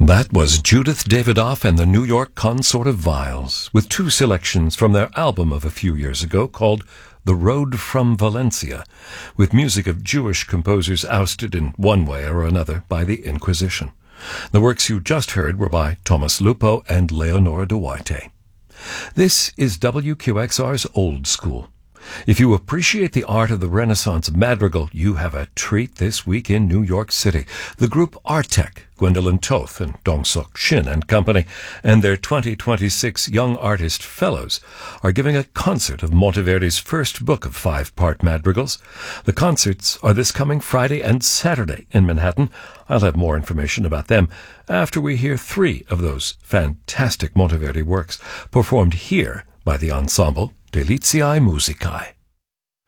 That was Judith Davidoff and the New York Consort of Viols, with two selections from their album of a few years ago called The Road from Valencia, with music of Jewish composers ousted in one way or another by the Inquisition. The works you just heard were by Thomas Lupo and Leonora Duarte. This is WQXR's Old School. If you appreciate the art of the Renaissance madrigal, you have a treat this week in New York City. The group Artek, Gwendolyn Toth and Dong-Suk Shin and Company, and their 2026 Young Artist Fellows are giving a concert of Monteverdi's first book of 5-part madrigals. The concerts are this coming Friday and Saturday in Manhattan. I'll have more information about them after we hear 3 of those fantastic Monteverdi works performed here by the ensemble Deliziae Musicae.